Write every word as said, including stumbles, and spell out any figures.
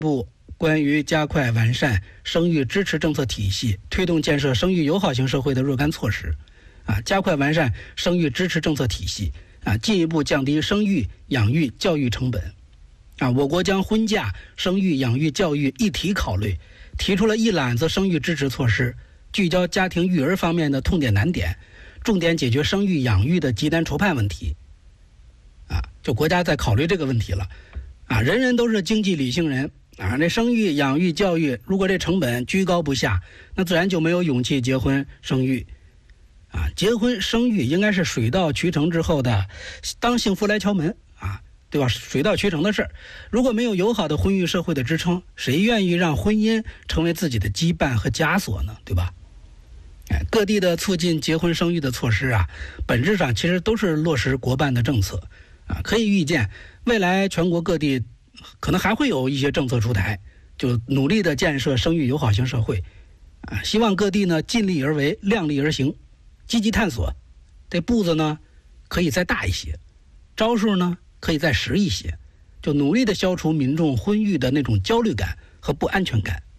部关于加快完善生育支持政策体系，推动建设生育友好型社会的若干措施，啊，加快完善生育支持政策体系，啊，进一步降低生育、养育、教育成本，啊，我国将婚嫁、生育、养育、教育一体考虑，提出了一揽子生育支持措施，聚焦家庭育儿方面的痛点难点，重点解决生育、养育的急难愁盼问题，啊，就国家在考虑这个问题了，啊，人人都是经济理性人。啊，这生育、养育、教育，如果这成本居高不下，那自然就没有勇气结婚生育。啊，结婚生育应该是水到渠成之后的，当幸福来敲门啊，对吧？水到渠成的事儿。如果没有友好的婚育社会的支撑，谁愿意让婚姻成为自己的羁绊和枷锁呢？对吧？哎，各地的促进结婚生育的措施啊，本质上其实都是落实国办的政策啊，可以预见，未来全国各地可能还会有一些政策出台，就努力的建设生育友好型社会，啊，希望各地呢尽力而为，量力而行，积极探索，这步子呢可以再大一些，招数呢可以再实一些，就努力的消除民众婚育的那种焦虑感和不安全感。